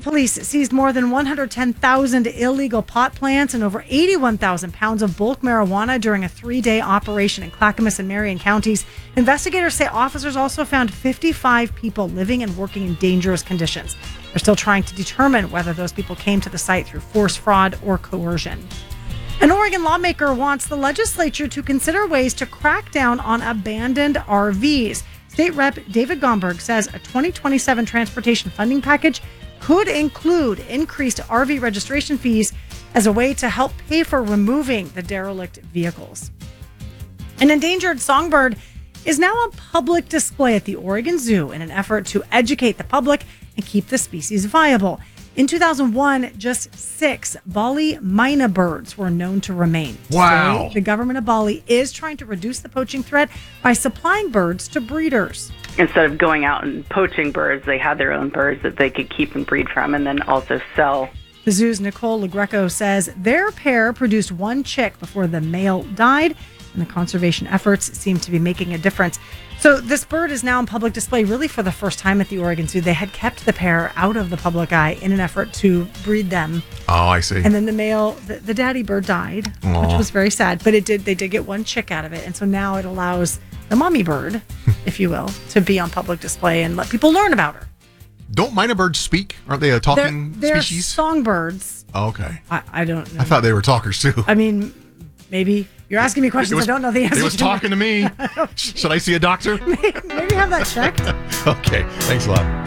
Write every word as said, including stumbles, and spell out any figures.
Police seized more than one hundred ten thousand illegal pot plants and over eighty-one thousand pounds of bulk marijuana during a three-day operation in Clackamas and Marion counties. Investigators say officers also found fifty-five people living and working in dangerous conditions. They're still trying to determine whether those people came to the site through force, fraud, or coercion. An Oregon lawmaker wants the legislature to consider ways to crack down on abandoned R Vs. State Rep David Gomberg says a twenty twenty-seven transportation funding package could include increased R V registration fees as a way to help pay for removing the derelict vehicles. An endangered songbird is now on public display at the Oregon Zoo in an effort to educate the public and keep the species viable. In two thousand one, just six Bali myna birds were known to remain. Wow. Today, the government of Bali is trying to reduce the poaching threat by supplying birds to breeders. Instead of going out and poaching birds, they had their own birds that they could keep and breed from and then also sell. The zoo's Nicole LaGreco says their pair produced one chick before the male died, and the conservation efforts seem to be making a difference. So this bird is now on public display really for the first time at the Oregon Zoo. They had kept the pair out of the public eye in an effort to breed them. Oh, I see. And then the male, the, the daddy bird died, Aww. which was very sad, but it did. They did get one chick out of it. And so now it allows the mommy bird, if you will, to be on public display and let people learn about her. Don't myna birds speak? Aren't they a talking They're, they're species? songbirds. Oh, okay. I, I don't know. I thought they were talkers too. I mean, maybe. You're asking me questions was, I don't know the answer to. It was talking to me. Should I see a doctor? Maybe have that checked. Okay. Thanks a lot.